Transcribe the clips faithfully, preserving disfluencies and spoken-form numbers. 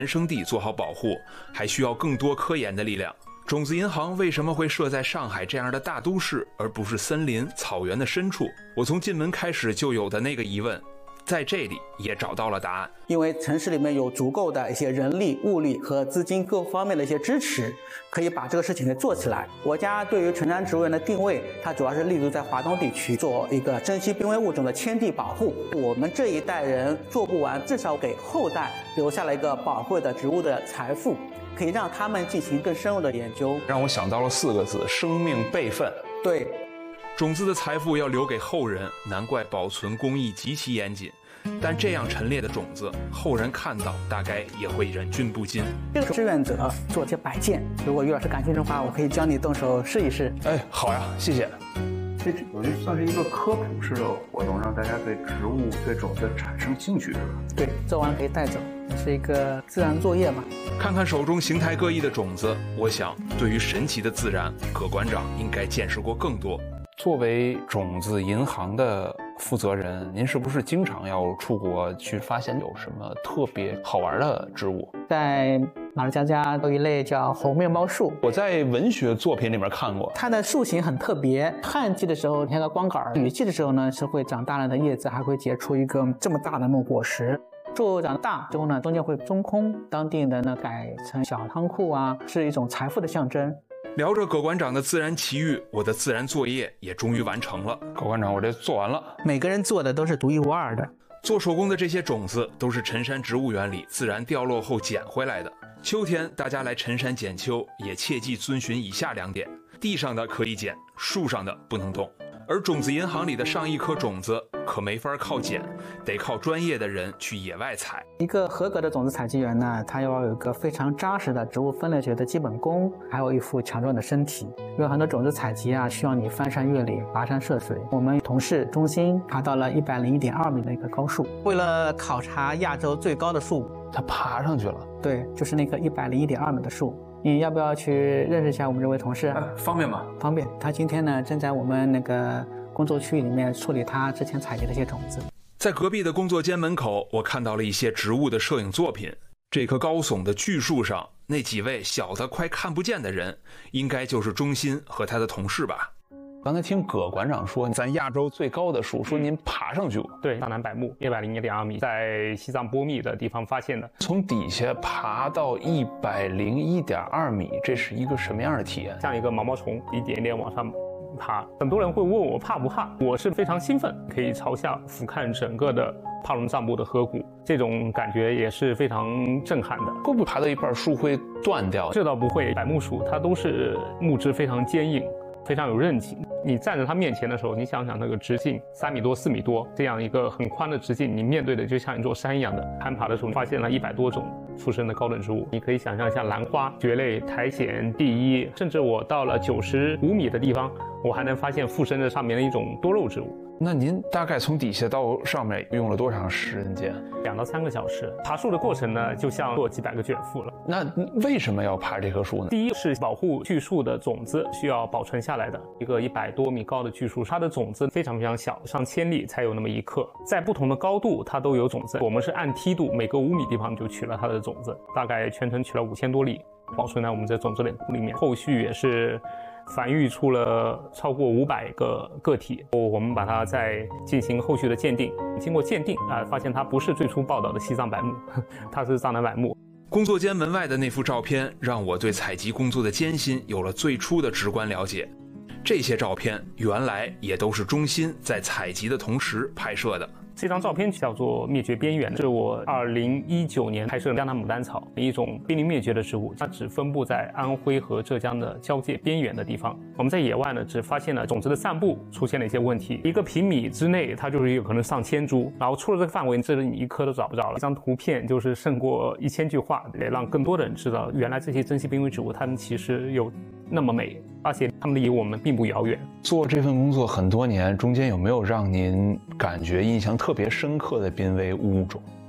原生地做好保护，还需要更多科研的力量。种子银行为什么会设在上海这样的大都市，而不是森林、草原的深处？我从进门开始就有的那个疑问，在这里也找到了答案。 因为城市里面有足够的一些人力、物力和资金各方面的一些支持，可以把这个事情给做起来。国家对于成山植物园的定位，它主要是立足在华东地区，做一个珍稀濒危物种的迁地保护。我们这一代人做不完，至少给后代留下了一个宝贵的植物的财富，可以让他们进行更深入的研究。 让我想到了四个字：生命备份。 对， 种子的财富要留给后人，难怪保存工艺极其严谨。但这样陈列的种子，后人看到大概也会忍俊不禁。 这个志愿者做些摆件，如果于老师感兴趣的话，我可以教你动手试一试。 哎，好呀，谢谢。 这我觉得算是一个科普式的活动，让大家对植物、对种子产生兴趣，对吧？ 对，做完可以带走，是一个自然作业嘛。 看看手中形态各异的种子，我想对于神奇的自然，葛馆长应该见识过更多。作为种子银行的负责人，您是不是经常要出国去发现有什么特别好玩的植物？ 在马六甲家有一类叫红面包树， 我在文学作品里面看过， 它的树形很特别。旱季的时候像个光杆，雨季的时候呢是会长大量的叶子，还会结出一个这么大的那种果实。树长大之后呢，中间会中空，当地人呢改成小仓库啊，是一种财富的象征。 聊着葛馆长的自然奇遇，我的自然作业也终于完成了。葛馆长，我这做完了。 每个人做的都是独一无二的。 做手工的这些种子都是陈山植物园里自然掉落后捡回来的。秋天大家来陈山捡秋，也切记遵循以下两点：地上的可以捡，树上的不能动。而种子银行里的上亿颗种子可没法靠捡，得靠专业的人去野外采。 一个合格的种子采集员呢，他要有一个非常扎实的植物分类学的基本功，还有一副强壮的身体。有很多种子采集啊，需要你翻山越岭、跋山涉水。我们同事中心爬到了一百零一点二米的一个高树，为了考察亚洲最高的树， 他爬上去了。 对，就是那棵一百零一点二米的树。你要不要去认识一下我们这位同事？ 啊、方便吗？ 方便。他今天呢正在我们那个工作区域里面处理他之前采集的一些种子。 在隔壁的工作间门口，我看到了一些植物的摄影作品。这棵高耸的巨树上，那几位小的快看不见的人，应该就是钟鑫和他的同事吧。刚才听葛馆长说，咱亚洲最高的树，说您爬上去过。 对，大南柏木一百零一点二米，在西藏波密的地方发现的。 从底下爬到一百零一点二米，这是一个什么样的体验？ 像一个毛毛虫，一点一点往上爬。很多人会问我怕不怕，我是非常兴奋，可以朝下俯瞰整个的帕隆藏布的河谷，这种感觉也是非常震撼的。 会不会爬到一半树会断掉？ 这倒不会，柏木树它都是木质非常坚硬，非常有韧劲。你站在它面前的时候，你想想那个直径三米多、四米多，这样一个很宽的直径，你面对的就像一座山一样的。攀爬的时候，发现了一百多种附生的高等植物，你可以想象像兰花、蕨类、苔藓、地衣，甚至我到了九十五米的地方，我还能发现附生在上面的一种多肉植物。 那您大概从底下到上面用了多长时间？ 两到三个小时。爬树的过程呢，就像做几百个卷腹了。 那为什么要爬这棵树呢？ 第一是保护巨树的种子需要保存下来的。一个一百多米高的巨树，它的种子非常非常小，上千粒才有那么一克。在不同的高度，它都有种子。我们是按梯度，每隔五米地方就取了它的种子，大概全程取了五千多粒，保存在我们这种子链库里面。后续也是繁育出了超过五百个个体，我们把它再进行后续的鉴定。经过鉴定啊，发现它不是最初报道的西藏柏木，它是藏南柏木。 工作间门外的那幅照片，让我对采集工作的艰辛有了最初的直观了解。这些照片原来也都是钟鑫在采集的同时拍摄的。 这张照片叫做灭绝边缘，是我二零一九年拍摄的江南牡丹草，一种濒临灭绝的植物，它只分布在安徽和浙江的交界边缘的地方。我们在野外呢，只发现了种子的散布出现了一些问题，一个平米之内它就是有可能上千株，然后出了这个范围，这里你一颗都找不着了。这张图片就是胜过一千句话，也让更多的人知道，原来这些珍稀濒危植物它们其实有那么美，而且它们离我们并不遥远。 做这份工作很多年，中间有没有让您感觉印象特别深刻的濒危物种？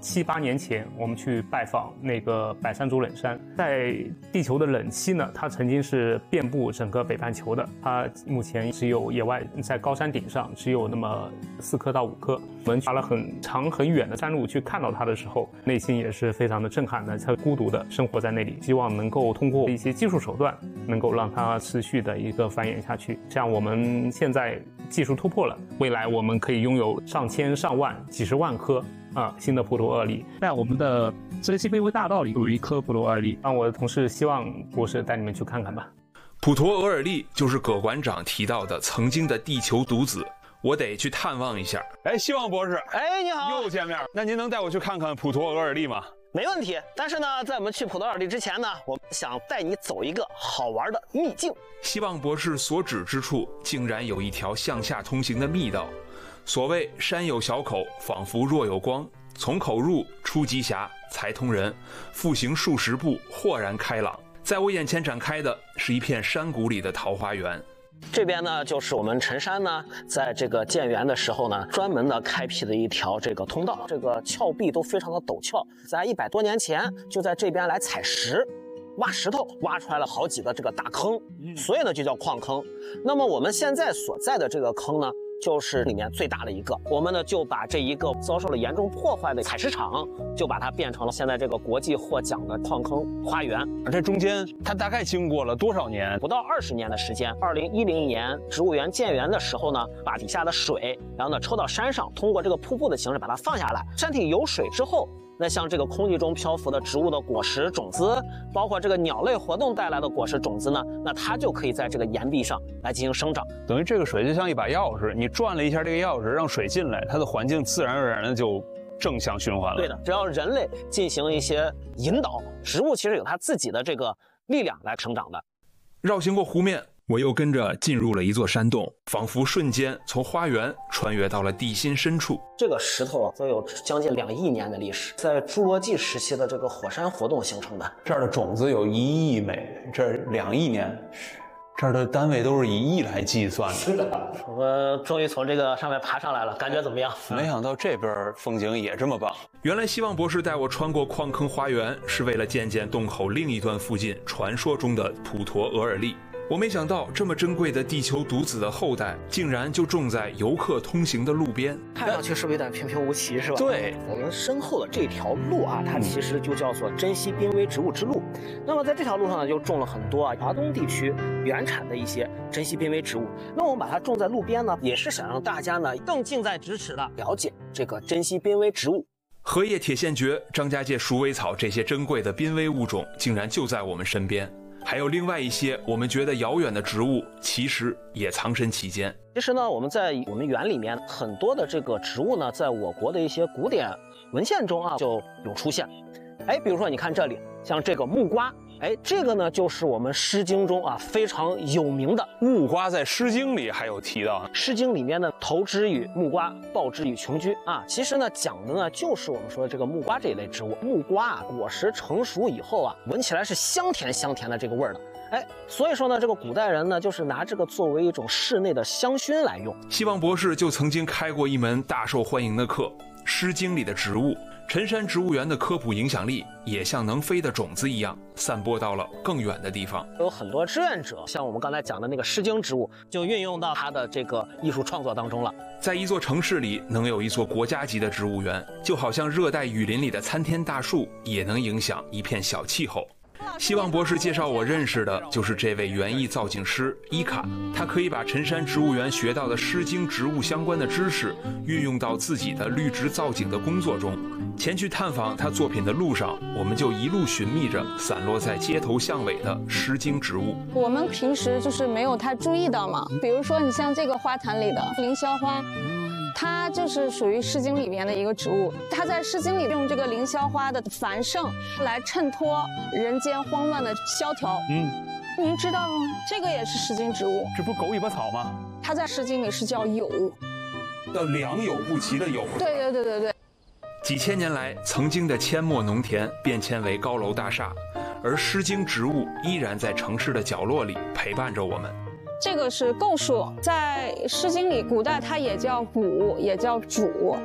七八年前，我们去拜访那个百山族冷杉，在地球的冷期呢，它曾经是遍布整个北半球的。它目前只有野外在高山顶上只有那么四颗到五颗。我们爬了很长很远的山路去看到它的时候，内心也是非常的震撼的。它孤独的生活在那里，希望能够通过一些技术手段，能够让它持续的一个繁衍下去。像我们现在技术突破了，未来我们可以拥有上千上万几十万颗啊，新的普陀额尔利。在我们的珍稀濒危大道里有一颗普陀额尔利，让我的同事希望博士带你们去看看吧。 普陀额尔利就是葛馆长提到的曾经的地球独子，我得去探望一下。 哎，希望博士， 哎，你好， 又见面。那您能带我去看看普陀额尔利吗？ 没问题。但是呢，在我们去普陀额尔利之前呢，我想带你走一个好玩的秘境。 希望博士所指之处，竟然有一条向下通行的密道。所谓山有小口，仿佛若有光，从口入出极狭，才通人。复行数十步，豁然开朗。在我眼前展开的是一片山谷里的桃花源。 这边呢，就是我们陈山呢，在这个建园的时候呢，专门的开辟的一条这个通道，这个峭壁都非常的陡峭，在一百多年前就在这边来采石。挖石头挖出来了好几个这个大坑，所以呢就叫矿坑。那么我们现在所在的这个坑呢，就是里面最大的一个。我们呢就把这一个遭受了严重破坏的采石场，就把它变成了现在这个国际获奖的矿坑花园。 而这中间它大概经过了多少年？ 不到二十年的时间。二零一零年植物园建园的时候呢，把底下的水，然后呢抽到山上，通过这个瀑布的形式把它放下来。山体有水之后，那像这个空气中漂浮的植物的果实种子，包括这个鸟类活动带来的果实种子呢，那它就可以在这个岩壁上来进行生长。 等于这个水就像一把钥匙，你转了一下这个钥匙，让水进来，它的环境自然而然的就正向循环了。 对的，只要人类进行一些引导，植物其实有它自己的这个力量来成长的。 绕行过湖面，我又跟着进入了一座山洞，仿佛瞬间从花园穿越到了地心深处。 这个石头啊，都有将近两亿年的历史，在侏罗纪时期的这个火山活动形成的。 这儿的种子有一亿枚，这儿两亿年，这儿的单位都是以亿来计算的。 是的，我们终于从这个上面爬上来了，感觉怎么样？ 没想到这边风景也这么棒。 原来希望博士带我穿过矿坑花园，是为了见见洞口另一端附近传说中的普陀额尔利。我没想到这么珍贵的地球独子的后代，竟然就种在游客通行的路边。 看上去是不是有点平平无奇，是吧？ 对， 我们身后的这条路啊，它其实就叫做珍稀濒危植物之路。那么在这条路上呢，就种了很多啊华东地区原产的一些珍稀濒危植物。那我们把它种在路边呢，也是想让大家呢更近在咫尺的了解这个珍稀濒危植物。 荷叶铁线蕨、张家界鼠尾草这些珍贵的濒危物种，竟然就在我们身边。还有另外一些我们觉得遥远的植物，其实也藏身其间。 其实呢，我们在我们园里面很多的这个植物呢，在我国的一些古典文献中啊就有出现。哎，比如说你看这里，像这个木瓜，哎，这个呢就是我们《诗经》中啊非常有名的木瓜，在《诗经》里还有提到，《 诗经》里面的投之以木瓜，报之以琼居啊，其实呢讲的呢就是我们说的这个木瓜这一类植物。木瓜啊，果实成熟以后啊，闻起来是香甜香甜的这个味儿的。哎，所以说呢，这个古代人呢，就是拿这个作为一种室内的香薰来用。 希望博士就曾经开过一门大受欢迎的课，《诗经》里的植物。陈山植物园的科普影响力也像能飞的种子一样，散播到了更远的地方。 有很多志愿者，像我们刚才讲的那个《诗经》植物，就运用到他的这个艺术创作当中了。 在一座城市里能有一座国家级的植物园，就好像热带雨林里的参天大树，也能影响一片小气候。希望博士介绍我认识的就是这位园艺造景师伊卡，他可以把陈山植物园学到的《诗经》植物相关的知识运用到自己的绿植造景的工作中。前去探访他作品的路上，我们就一路寻觅着散落在街头巷尾的《诗经》植物。 我们平时就是没有太注意到嘛，比如说你像这个花坛里的凌霄花，它就是属于《诗经》里面的一个植物。它在《诗经》里用这个凌霄花的繁盛来衬托人间慌乱的萧条。嗯，您知道吗？这个也是《诗经》植物。 这不狗尾巴草吗？ 它在《诗经》里是叫有， 叫良莠不齐的莠。 对对对对对。 几千年来，曾经的阡陌农田变迁为高楼大厦，而《诗经》植物依然在城市的角落里陪伴着我们。 这个是构树，在《诗经》里，古代它也叫谷，也叫渚。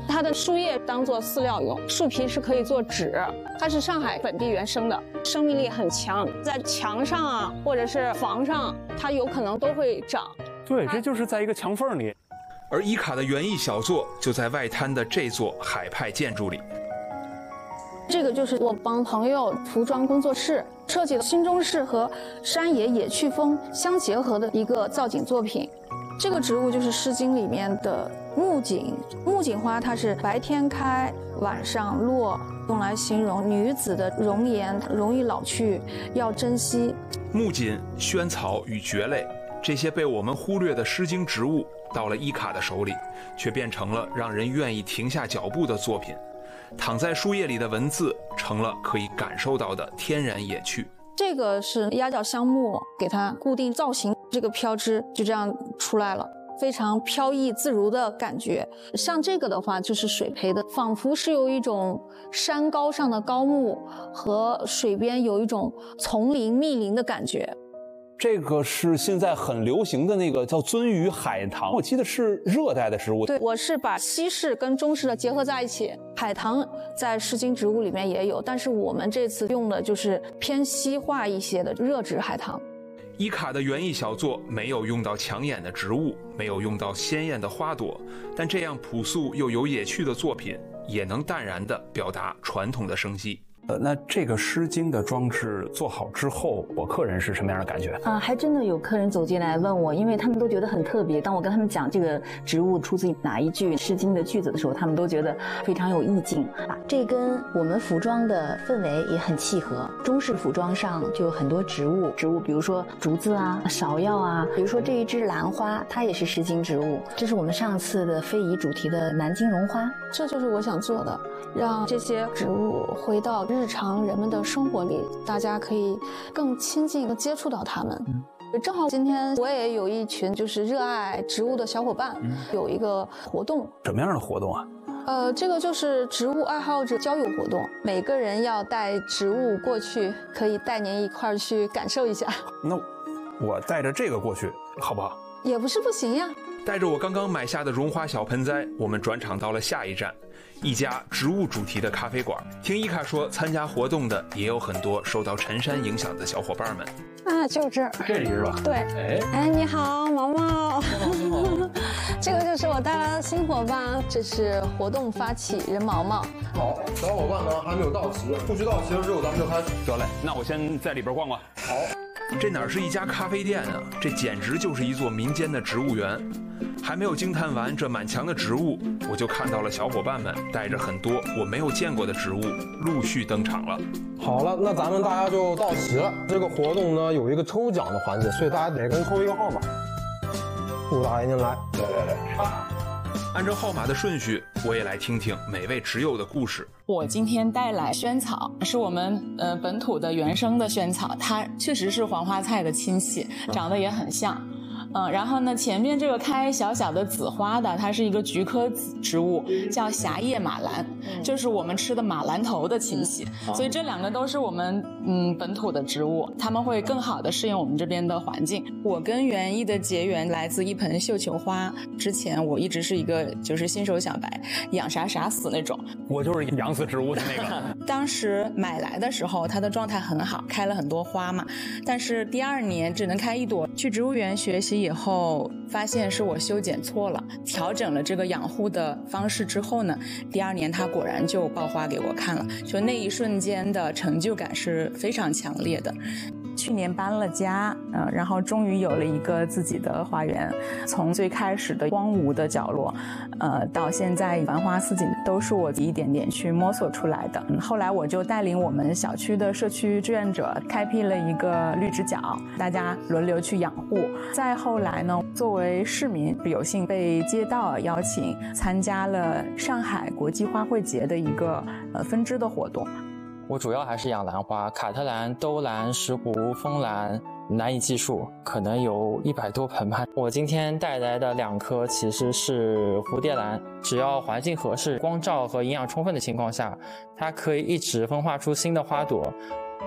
它的树叶当做饲料用，树皮是可以做纸，它是上海本地原生的，生命力很强，在墙上啊或者是房上，它有可能都会长。 对，这就是在一个墙缝里。 而伊卡的园艺小作就在外滩的这座海派建筑里。 这个就是我帮朋友服装工作室设计的新中式和山野野趣风相结合的一个造景作品。这个植物就是《诗经》里面的木槿。木槿花它是白天开，晚上落，用来形容女子的容颜容易老去，要珍惜。 木槿、萱草与蕨类，这些被我们忽略的《诗经》植物，到了伊卡的手里，却变成了让人愿意停下脚步的作品。躺在树叶里的文字，成了可以感受到的天然野趣。 这个是鸭脚香木，给它固定造型，这个飘枝就这样出来了，非常飘逸自如的感觉。像这个的话，就是水培的，仿佛是有一种山高上的高木和水边有一种丛林密林的感觉。 这个是现在很流行的那个叫鳟鱼海棠，我记得是热带的植物。 对，我是把西式跟中式的结合在一起。海棠在《诗经》植物里面也有，但是我们这次用的就是偏西化一些的热植海棠。 伊卡的园艺小作没有用到抢眼的植物，没有用到鲜艳的花朵，但这样朴素又有野趣的作品，也能淡然地表达传统的生机。 呃，那这个《诗经》的装置做好之后，我客人是什么样的感觉？ 啊，还真的有客人走进来问我，因为他们都觉得很特别。当我跟他们讲这个植物出自哪一句《诗经》的句子的时候，他们都觉得非常有意境啊。 这跟我们服装的氛围也很契合。中式服装上就有很多植物，植物比如说竹子啊、芍药啊，比如说这一支兰花，它也是《诗经》植物。这是我们上次的非遗主题的南京绒花。 这就是我想做的，让这些植物回到日常人们的生活里，大家可以更亲近地接触到它们。嗯、正好今天我也有一群就是热爱植物的小伙伴，嗯、有一个活动。 什么样的活动啊？ 呃，这个就是植物爱好者交友活动，每个人要带植物过去，可以带您一块儿去感受一下。 那我带着这个过去好不好？ 也不是不行呀。 带着我刚刚买下的绒花小盆栽，我们转场到了下一站，一家植物主题的咖啡馆。听伊卡说，参加活动的也有很多受到陈山影响的小伙伴们。 啊，就这儿， 这里是吧？ 对。 哎， 哎，你好，毛毛。这个就是我带来的新伙伴， 这是活动发起人毛毛。 好，小伙伴呢还没有到齐，不许到齐了之后咱们就开始。 得嘞，那我先在里边逛逛。 好。 这哪是一家咖啡店啊，这简直就是一座民间的植物园。还没有惊叹完这满墙的植物，我就看到了小伙伴们带着很多我没有见过的植物陆续登场了。 好了，那咱们大家就到齐了。这个活动呢有一个抽奖的环节，所以大家每个人抽一个号码。祝大爷您来，来来来。 按照号码的顺序，我也来听听每位植友的故事。 我今天带来萱草，是我们呃本土的原生的萱草，它确实是黄花菜的亲戚，长得也很像。嗯，然后呢，前面这个开小小的紫花的，它是一个菊科植物，叫狭叶马兰，就是我们吃的马兰头的亲戚。所以这两个都是我们嗯本土的植物，它们会更好的适应我们这边的环境。我跟园艺的结缘来自一盆绣球花，之前我一直是一个就是新手小白，养啥啥死那种。 我就是养死植物的那个。 当时买来的时候，它的状态很好，开了很多花嘛，但是第二年只能开一朵。去植物园学习以后，发现是我修剪错了，调整了这个养护的方式之后呢，第二年它果然就爆花给我看了，就那一瞬间的成就感是非常强烈的。去年搬了家，嗯、呃，然后终于有了一个自己的花园。从最开始的荒芜的角落，呃，到现在繁花似锦，都是我一点点去摸索出来的。嗯，后来我就带领我们小区的社区志愿者开辟了一个绿植角，大家轮流去养护。再后来呢，作为市民，有幸被街道邀请参加了上海国际花卉节的一个呃分支的活动。 我主要还是养兰花，卡特兰、兜兰、石斛、枫兰，难以计数，可能有一百多盆吧。我今天带来的两颗其实是蝴蝶兰，只要环境合适、光照和营养充分的情况下，它可以一直分化出新的花朵。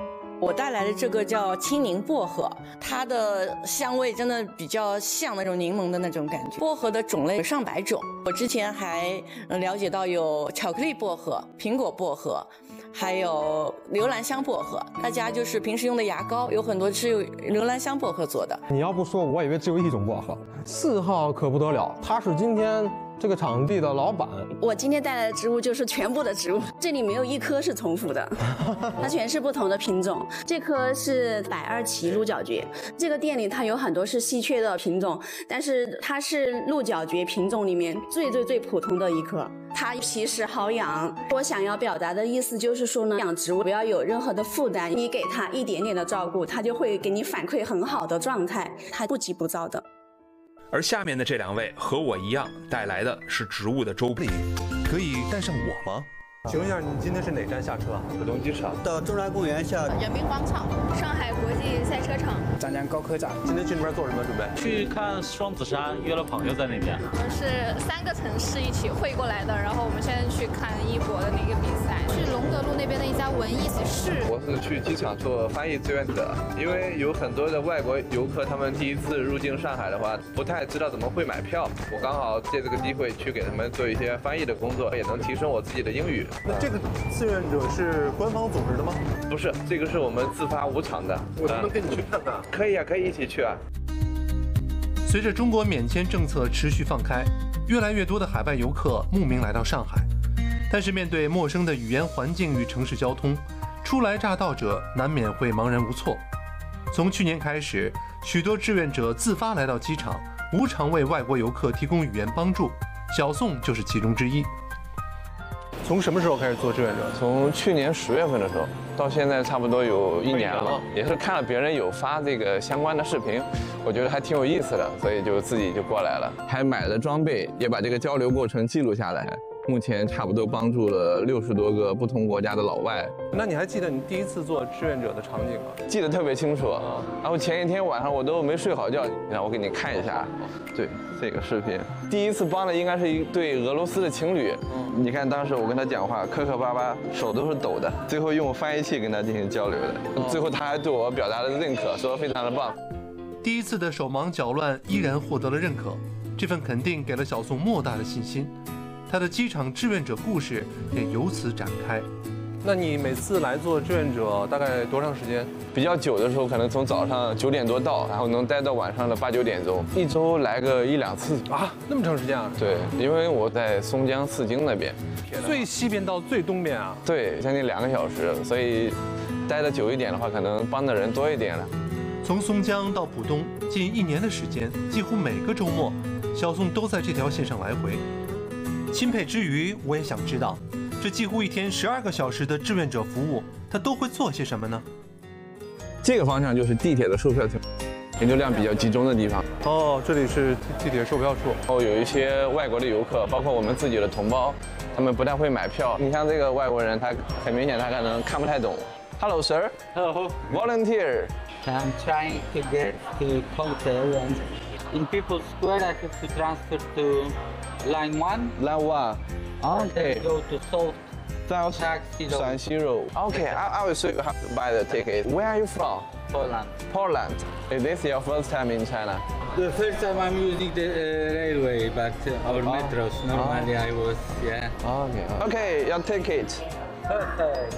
我带来的这个叫青柠薄荷，它的香味真的比较像那种柠檬的那种感觉。薄荷的种类上百种，我之前还了解到有巧克力薄荷、苹果薄荷，还有留兰香薄荷。大家就是平时用的牙膏，有很多是用留兰香薄荷做的。 你要不说，我以为只有一种薄荷。四号可不得了，他是今天这个场地的老板。 我今天带来的植物就是全部的植物，这里没有一棵是重复的，它全是不同的品种。这棵是百二奇鹿角蕨，这个店里它有很多是稀缺的品种，但是它是鹿角蕨品种里面最最最普通的一棵。它皮实好养。我想要表达的意思就是说呢，养植物不要有任何的负担，你给它一点点的照顾，它就会给你反馈很好的状态，它不急不躁的。 而下面的这两位和我一样，带来的是植物的周边。 可以带上我吗？请问一下，你今天是哪站下车？ 浦东机场到中山公园下人民广场、上海国际赛车场、 张江高科站。 今天去那边做什么准备？ 去看双子山，约了朋友在那边。 我们是三个城市一起汇过来的，然后我们现在去看一博的那个比赛，去隆德路那边的一家文艺室。 我是去机场做翻译志愿者，因为有很多的外国游客，他们第一次入境上海的话，不太知道怎么会买票。我刚好借这个机会去给他们做一些翻译的工作，也能提升我自己的英语。 那这个志愿者是官方组织的吗？ 不是，这个是我们自发无偿的。 我能不能跟你去看看？ 可以啊，可以一起去啊。 随着中国免签政策持续放开，越来越多的海外游客慕名来到上海，但是面对陌生的语言环境与城市交通，初来乍到者难免会茫然无措。从去年开始，许多志愿者自发来到机场，无偿为外国游客提供语言帮助，小宋就是其中之一。从什么时候开始做志愿者？ 从去年十月份的时候，到现在差不多有一年了。也是看了别人有发这个相关的视频，我觉得还挺有意思的，所以就自己就过来了。还买了装备，也把这个交流过程记录下来。目前差不多帮助了六十多个不同国家的老外。 那你还记得你第一次做志愿者的场景吗？ 记得特别清楚。然后前一天晚上我都没睡好觉，让我给你看一下。对，这个视频，第一次帮的应该是一对俄罗斯的情侣。你看当时我跟他讲话，磕磕巴巴，手都是抖的，最后用翻译器跟他进行交流的。最后他还对我表达了认可，说非常的棒。 第一次的手忙脚乱依然获得了认可，这份肯定给了小宋莫大的信心。他的机场志愿者故事也由此展开。那你每次来做志愿者大概多长时间？ 比较久的时候，可能从早上九点多到，然后能待到晚上的八九点钟，一周来个一两次啊，那么长时间啊？ 对，因为我在松江四京那边， 最西边到最东边啊？ 对，将近两个小时，所以待得久一点的话，可能帮的人多一点了。 从松江到浦东，近一年的时间，几乎每个周末，小宋都在这条线上来回。钦佩之余，我也想知道，这几乎一天十二个小时的志愿者服务，他都会做些什么呢？ 这个方向就是地铁的售票亭，人流量比较集中的地方。 哦，这里是地铁售票处。 哦，有一些外国的游客，包括我们自己的同胞，他们不太会买票。你像这个外国人，他很明显他可能看不太懂。Hello, sir. Hello. Volunteer. I'm trying to get to hotel and in People's Square I have to transfer to Line One. Line One. Okay. Go to South. South San Siro. Okay, I, I will show you how to buy the ticket. Where are you from? Poland. Poland. Is this your first time in China? The first time I'm using the uh, railway, but uh, our oh. metros. Normally oh. I was, yeah. Okay. Okay, your ticket. Perfect.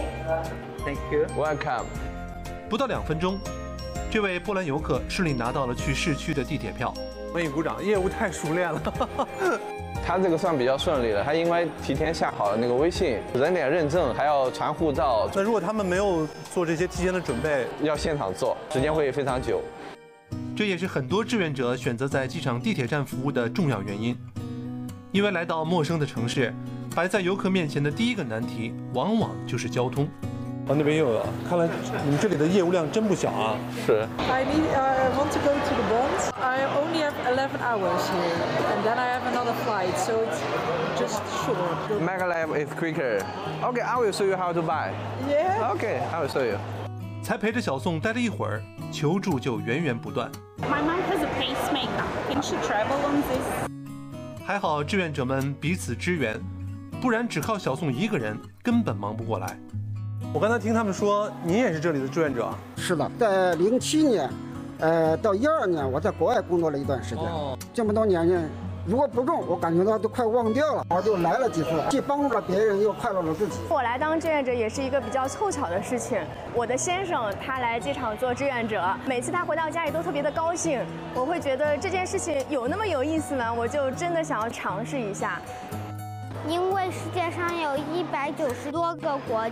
Thank you. Welcome. 不到两分钟，这位波兰游客顺利拿到了去市区的地铁票。为你鼓掌，业务太熟练了。 他这个算比较顺利了，他应该提前下好了那个微信，人脸认证，还要传护照。 那如果他们没有做这些提前的准备， 要现场做，时间会非常久。 这也是很多志愿者选择在机场地铁站服务的重要原因，因为来到陌生的城市，摆在游客面前的第一个难题，往往就是交通。哦，那边又有了，看来你们这里的业务量真不小啊。 是。 I need, I want to go to the Bond. I only have eleven hours here, and then I have another flight, so it's just short. Maglev is quicker. Okay, I will show you how to buy. Yeah. Okay, I will show you. 才陪着小宋待了一会儿，求助就源源不断。 My mom has a pacemaker. Can she travel on this? 还好志愿者们彼此支援，不然只靠小宋一个人根本忙不过来。 我刚才听他们说，您也是这里的志愿者。 是的，在零七年，呃，到一二年，我在国外工作了一段时间。哦、这么多年呢，如果不中，我感觉到都快忘掉了。我就来了几次，既帮助了别人，又快乐了自己。 我来当志愿者也是一个比较凑巧的事情。我的先生他来机场做志愿者，每次他回到家里都特别的高兴。我会觉得这件事情有那么有意思呢，我就真的想要尝试一下。 因为世界上有一百九十多个国